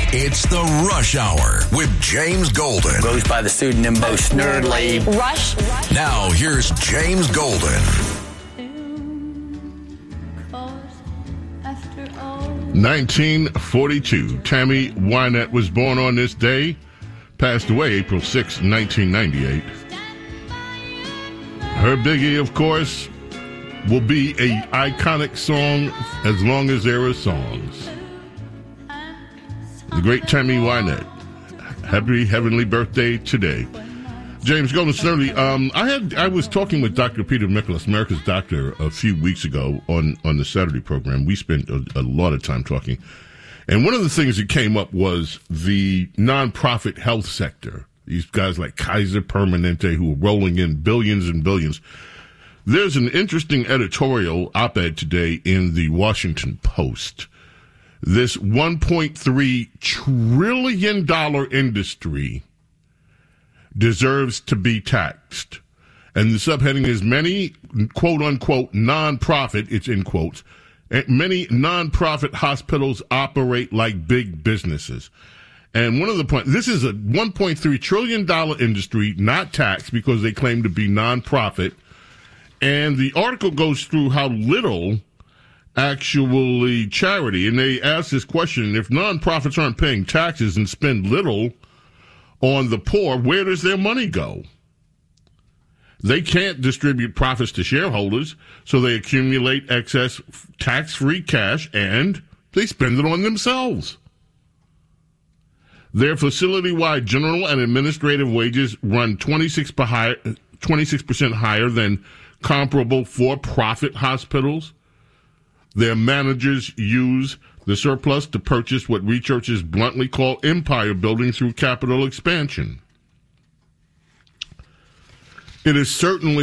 It's the Rush Hour with James Golden. Goes by the pseudonym Bo Snerdley. Rush. Now, here's James Golden. 1942. Tammy Wynette was born on this day, passed away April 6, 1998. Her biggie, of course, will be an iconic song as long as there are songs. The great Tammy Wynette. Happy heavenly birthday today. James Golden Snerdley, I was talking with Dr. Peter Mikolas, America's Doctor, a few weeks ago on the Saturday program. We spent a lot of time talking. And one of the things that came up was the nonprofit health sector. These guys like Kaiser Permanente who are rolling in billions and billions. There's an interesting editorial op-ed today in the Washington Post. This $1.3 trillion industry deserves to be taxed. And the subheading is many, quote-unquote, nonprofit, it's in quotes, many nonprofit hospitals operate like big businesses. And one of the points, this is a $1.3 trillion industry, not taxed because they claim to be nonprofit. And the article goes through how little actually charity, and they ask this question, if nonprofits aren't paying taxes and spend little on the poor, where does their money go? They can't distribute profits to shareholders, so they accumulate excess tax-free cash and they spend it on themselves. Their facility-wide general and administrative wages run 26% higher than comparable for-profit hospitals. Their managers use the surplus to purchase what researchers bluntly call empire building through capital expansion. It is certainly